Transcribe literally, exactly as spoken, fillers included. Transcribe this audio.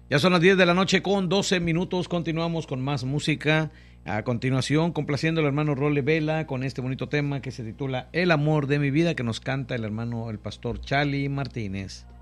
Ya son las diez de la noche con doce minutos, continuamos con más música. A continuación, complaciendo al hermano Role Vela con este bonito tema que se titula El amor de mi vida, que nos canta el hermano, el pastor Charlie Martínez.